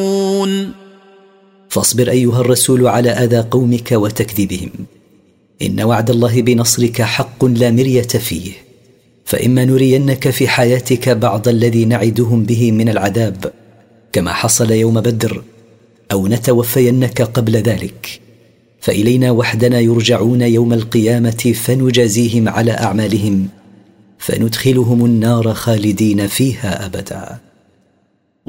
فاصبر أيها الرسول على أذى قومك وتكذيبهم، إن وعد الله بنصرك حق لا مرية فيه، فإما نرينك في حياتك بعض الذي نعدهم به من العذاب كما حصل يوم بدر، أو نتوفينك قبل ذلك، فإلينا وحدنا يرجعون يوم القيامة فنجازيهم على أعمالهم فندخلهم النار خالدين فيها أبدا.